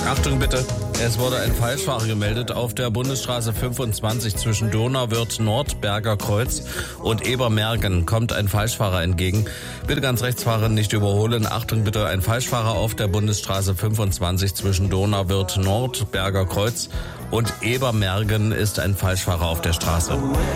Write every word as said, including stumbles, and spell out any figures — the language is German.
Achtung bitte, es wurde ein Falschfahrer gemeldet auf der Bundesstraße fünfundzwanzig zwischen Donauwörth Nord, Berger Kreuz und Ebermergen kommt ein Falschfahrer entgegen. Bitte ganz rechts fahren, nicht überholen. Achtung bitte, ein Falschfahrer auf der Bundesstraße fünfundzwanzig zwischen Donauwörth Nord, Berger Kreuz und Ebermergen ist ein Falschfahrer auf der Straße.